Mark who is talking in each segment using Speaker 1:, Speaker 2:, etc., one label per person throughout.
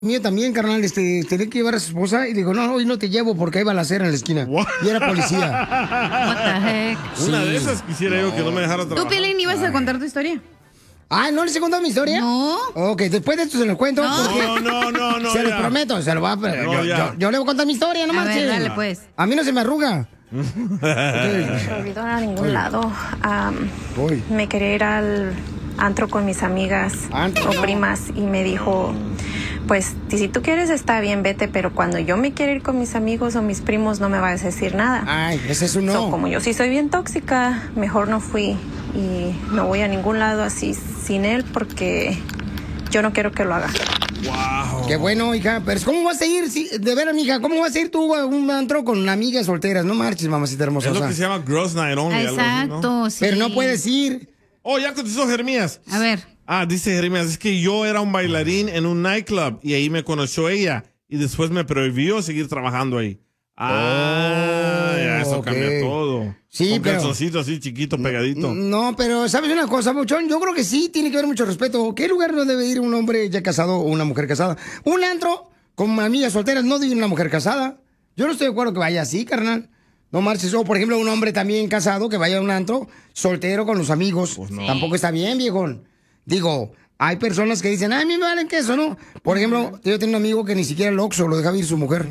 Speaker 1: mío también, carnal, tenía que llevar a su esposa y dijo, no, hoy no te llevo porque hay balacera en la esquina.
Speaker 2: What?
Speaker 1: Y era policía.
Speaker 3: What the heck?
Speaker 2: Una de esas quisiera yo que no me dejara trabajar.
Speaker 3: ¿Tú, Piolín, ibas a contar tu historia?
Speaker 1: Ah, ¿no les he contado mi historia?
Speaker 3: No.
Speaker 1: Ok, después de esto se lo cuento.
Speaker 3: No.
Speaker 1: Porque
Speaker 2: No,
Speaker 1: se lo
Speaker 2: ya.
Speaker 1: prometo, se lo va a...
Speaker 2: No,
Speaker 1: yo le voy a contar mi historia, no
Speaker 3: A
Speaker 1: marches.
Speaker 3: ver, dale, pues.
Speaker 1: A mí no se me arruga.
Speaker 4: No me olvidó a ningún lado.
Speaker 1: Voy.
Speaker 4: Me quería ir al antro con mis amigas
Speaker 1: Antro.
Speaker 4: o primas y me dijo, pues si tú quieres está bien, vete, pero cuando yo me quiera ir con mis amigos o mis primos no me vas a decir nada.
Speaker 1: Ay, ese es un no.
Speaker 4: So, como yo sí soy bien tóxica, mejor no fui y no voy a ningún lado así sin él porque yo no quiero que lo haga.
Speaker 2: Wow.
Speaker 1: Qué bueno, hija. Pero ¿cómo vas a ir? De veras, mija, ¿cómo vas a ir tú a un antro con amigas solteras? No marches, mamacita hermosa.
Speaker 2: Es lo que se llama Girls Night Only. algo así,
Speaker 3: Exacto,
Speaker 2: ¿no?
Speaker 3: sí.
Speaker 1: Pero no puedes ir.
Speaker 2: Oh, ya contestó Jeremías.
Speaker 3: A ver.
Speaker 2: Dice Jeremías, es que yo era un bailarín en un nightclub y ahí me conoció ella y después me prohibió seguir trabajando ahí. Ya eso
Speaker 1: ok.
Speaker 2: cambia todo.
Speaker 1: Sí,
Speaker 2: Con
Speaker 1: pero...
Speaker 2: calzoncito así chiquito, pegadito.
Speaker 1: No, pero ¿sabes una cosa, Muchón? Yo creo que sí tiene que haber mucho respeto. ¿Qué lugar no debe ir un hombre ya casado o una mujer casada? Un antro con amigas solteras no debe ir una mujer casada. Yo no estoy de acuerdo que vaya así, carnal. No marches. O, por ejemplo, un hombre también casado que vaya a un antro soltero con los amigos.
Speaker 2: Pues no.
Speaker 1: Tampoco está bien, viejón. Digo, hay personas que dicen, a mí me valen queso, ¿no? Por ejemplo, yo tengo un amigo que ni siquiera el Oxxo lo deja ir su mujer.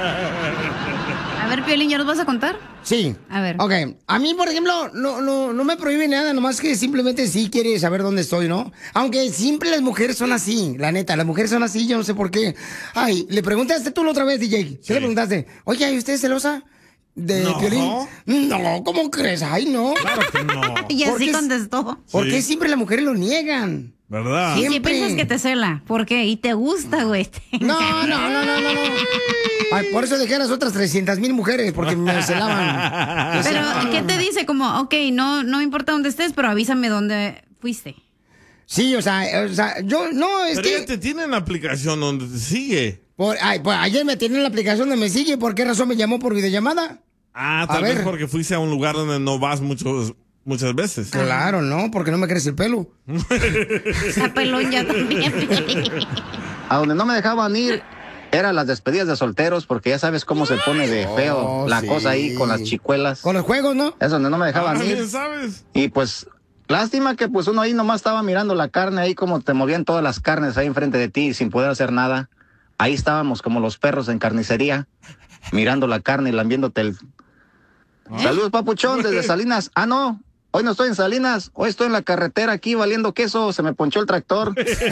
Speaker 3: A ver, Piolín, ¿ya nos vas a contar?
Speaker 1: Sí.
Speaker 3: A ver.
Speaker 1: Ok. A mí, por ejemplo, no me prohíbe nada, nomás que simplemente sí quiere saber dónde estoy, ¿no? Aunque siempre las mujeres son así, la neta, las mujeres son así, yo no sé por qué. Ay, le preguntaste tú la otra vez, DJ. ¿Qué le preguntaste? Oye, ¿y usted es celosa de
Speaker 2: No.
Speaker 1: Piolín? No, ¿cómo crees? Ay, no.
Speaker 2: Claro que no.
Speaker 3: Y
Speaker 1: ¿Por
Speaker 3: así
Speaker 1: qué?
Speaker 3: contestó.
Speaker 1: ¿Por
Speaker 2: Sí.
Speaker 1: qué siempre las mujeres lo niegan?
Speaker 2: ¿Verdad?
Speaker 1: Sí.
Speaker 3: Si
Speaker 1: Siempre.
Speaker 3: piensas que te cela, ¿por qué? Y te gusta, güey.
Speaker 1: No. Ay, por eso dejé a las otras 300,000 mujeres, porque me celaban.
Speaker 3: Pero, ¿qué te dice? Como, ok, no me importa dónde estés, pero avísame dónde fuiste.
Speaker 1: Sí, o sea, yo, no, es
Speaker 2: Pero
Speaker 1: que...
Speaker 2: ella te tiene en la aplicación donde te sigue.
Speaker 1: Pues ayer me tiene en la aplicación donde me sigue. ¿Por qué razón me llamó por videollamada?
Speaker 2: Tal vez porque fuiste a un lugar donde no vas muchas veces.
Speaker 1: Claro, no, porque no me crece el pelo.
Speaker 3: Está pelón ya también.
Speaker 5: A donde no me dejaban ir eran las despedidas de solteros, porque ya sabes cómo se pone de feo la
Speaker 1: sí.
Speaker 5: cosa ahí con las chicuelas.
Speaker 1: Con los juegos, ¿no?
Speaker 5: Es donde no me dejaban ir.
Speaker 2: Bien sabes.
Speaker 5: Y pues, lástima que pues uno ahí nomás estaba mirando la carne ahí, como te movían todas las carnes ahí enfrente de ti sin poder hacer nada. Ahí estábamos como los perros en carnicería, mirando la carne y lambiéndote el... Saludos, papuchón, desde Salinas. Ah, no, hoy no estoy en Salinas, hoy estoy en la carretera aquí valiendo queso, se me ponchó el tractor.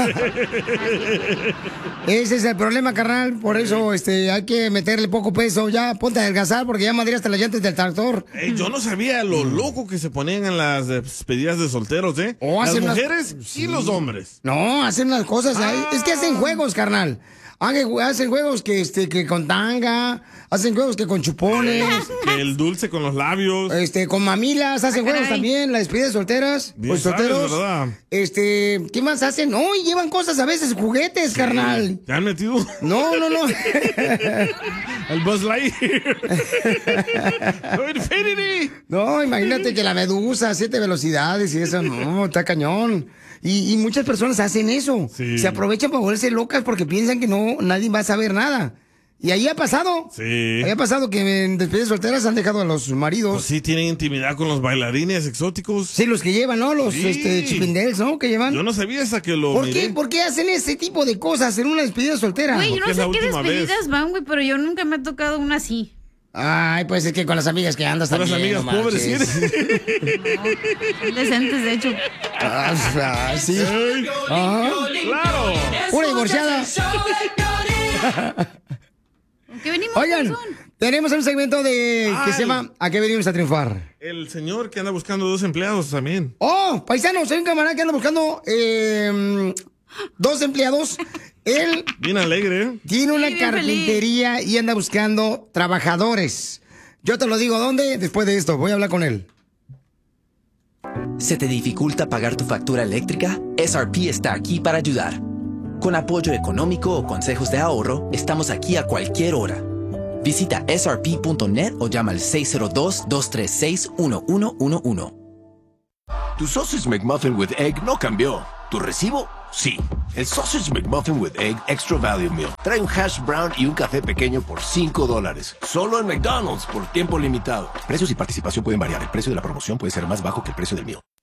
Speaker 1: Ese es el problema, carnal. Por eso hay que meterle poco peso. Ya, ponte a adelgazar porque ya madreaste las llantas del tractor.
Speaker 2: Yo no sabía lo loco que se ponían en las despedidas de solteros, ¿eh? Las
Speaker 1: hacen
Speaker 2: mujeres y los hombres.
Speaker 1: No, hacen las cosas ahí. Es que hacen juegos, carnal. Hacen juegos que con tanga, hacen juegos que con chupones,
Speaker 2: Que el dulce con los labios.
Speaker 1: con mamilas, hacen juegos también, las despedidas solteras,
Speaker 2: Bien
Speaker 1: los
Speaker 2: sabes,
Speaker 1: solteros.
Speaker 2: ¿verdad?
Speaker 1: ¿Qué más hacen? No, y llevan cosas a veces, juguetes, carnal.
Speaker 2: ¿Te han metido?
Speaker 1: No.
Speaker 2: El Buzz Lightyear. Infinity.
Speaker 1: No, imagínate que la medusa, 7 velocidades y eso, no, está cañón. Y muchas personas hacen eso.
Speaker 2: Sí.
Speaker 1: Se aprovechan para volverse locas porque piensan que nadie va a saber nada. Y ahí ha pasado.
Speaker 2: Sí.
Speaker 1: Ahí ha pasado que en despedidas solteras han dejado a los maridos.
Speaker 2: Pues sí, tienen intimidad con los bailarines exóticos.
Speaker 1: Sí, los que llevan, ¿no? Los
Speaker 2: Sí.
Speaker 1: chipindels, ¿no? Que llevan.
Speaker 2: Yo no sabía hasta que lo
Speaker 1: ¿Por
Speaker 2: miré.
Speaker 1: qué? ¿Por qué hacen ese tipo de cosas en una despedida soltera?
Speaker 3: Güey, yo
Speaker 2: Porque
Speaker 3: no
Speaker 2: es
Speaker 3: sé
Speaker 2: la
Speaker 3: qué
Speaker 2: última
Speaker 3: despedidas van, güey, pero yo nunca me ha tocado una así.
Speaker 1: Ay, pues es que con las amigas que andas
Speaker 2: Con las
Speaker 1: también.
Speaker 2: amigas
Speaker 1: no
Speaker 2: pobres,
Speaker 1: marches.
Speaker 3: Son decentes, de hecho.
Speaker 1: Sí.
Speaker 2: Ey,
Speaker 1: Ajá.
Speaker 2: ¡Claro!
Speaker 1: Una divorciada.
Speaker 3: ¿Qué venimos?
Speaker 1: Oigan,
Speaker 3: Corazón?
Speaker 1: tenemos un segmento que
Speaker 2: Ay.
Speaker 1: se llama ¿A qué venimos a triunfar?
Speaker 2: El señor que anda buscando 2 empleados también.
Speaker 1: Oh, paisanos, hay un camarada que anda buscando 2 empleados. Él
Speaker 2: Bien alegre, ¿eh?
Speaker 1: tiene una
Speaker 3: bien
Speaker 1: carpintería y anda buscando trabajadores. Yo te lo digo, ¿dónde? Después de esto, voy a hablar con él.
Speaker 6: ¿Se te dificulta pagar tu factura eléctrica? SRP está aquí para ayudar. Con apoyo económico o consejos de ahorro, estamos aquí a cualquier hora. Visita srp.net o llama al 602-236-1111.
Speaker 7: Tu Sausage McMuffin with Egg no cambió. Tu recibo Sí, el Sausage McMuffin with Egg Extra Value Meal trae un hash brown y un café pequeño por $5. Solo en McDonald's por tiempo limitado. Precios y participación pueden variar. El precio de la promoción puede ser más bajo que el precio del meal.